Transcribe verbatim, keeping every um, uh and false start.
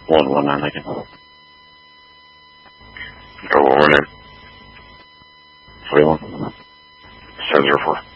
one one nine again. Go one eight. Forty one. Seven zero four.